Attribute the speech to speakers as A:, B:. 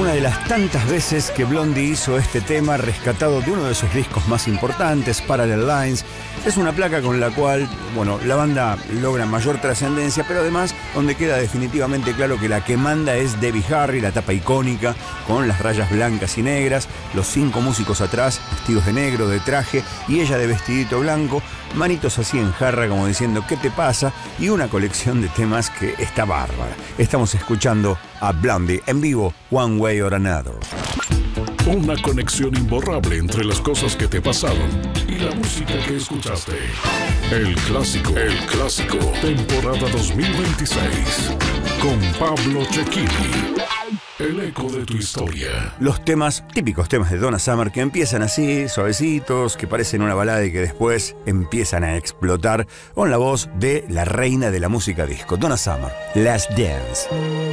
A: una de las tantas veces que Blondie hizo este tema rescatado de uno de sus discos más importantes, Parallel Lines. Es una placa con la cual, la banda logra mayor trascendencia, pero además donde queda definitivamente claro que la que manda es Debbie Harry, la tapa icónica, con las rayas blancas y negras, los 5 músicos atrás, vestidos de negro, de traje, y ella de vestidito blanco, manitos así en jarra como diciendo ¿qué te pasa? Y una colección de temas que está bárbara. Estamos escuchando a Blondie en vivo, One Way or Another.
B: Una conexión imborrable entre las cosas que te pasaron y la música que escuchaste. El clásico, temporada 2026, con Pablo Cecchini. El eco de tu historia.
A: Los temas, típicos temas de Donna Summer, que empiezan así, suavecitos, que parecen una balada y que después empiezan a explotar con la voz de la reina de la música disco, Donna Summer, Last Dance.